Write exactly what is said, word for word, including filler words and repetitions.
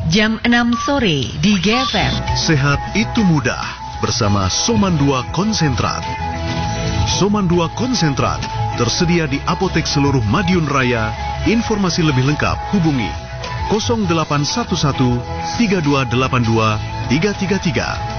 jam enam sore di G F M. Sehat itu mudah bersama Soman dua Konsentrat. Soman dua Konsentrat tersedia di apotek seluruh Madiun Raya. Informasi lebih lengkap hubungi nol delapan satu satu tiga dua delapan dua tiga tiga tiga.